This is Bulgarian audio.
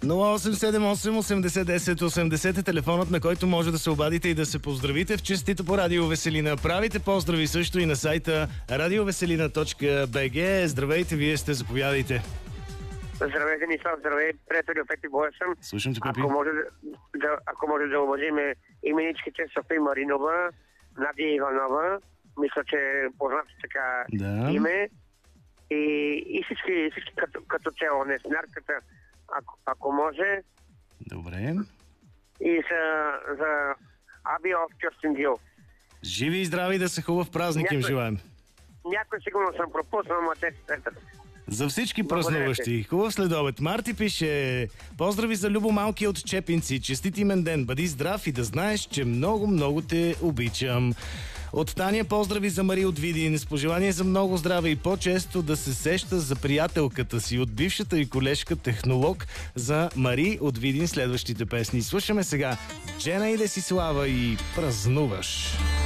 0878 80 10 80 е телефонът, на който може да се обадите и да се поздравите в честито по Радио Веселина. Правите поздрави също и на сайта radioveselina.bg. Здравейте, вие сте, заповядайте. Здравейте, Нисла, здравей, приятели, Пепи Боя съм. Слушам те, Пепи. Ако може да уважиме именичките Софи Маринова, Надя Иванова, мисля, че познати така име. И всички като цяло, не снарката, ако може. Добре. И за Аби of Justin Dill. Живи и здрави, да са хубав празник им желаем. Някой сигурно съм пропуснал, но те се. За всички празнуващи. Хубав следобед. Марти пише: поздрави за Любо Малки от Чепинци. Честит имен ден. Бъди здрав и да знаеш, че много, много те обичам. От Таня поздрави за Мари от Видин. С пожелание за много здраве и по-често да се сеща за приятелката си. От бившата и колежка технолог за Мари от Видин следващите песни. Слушаме сега Джена и Десислава и Празнуваш.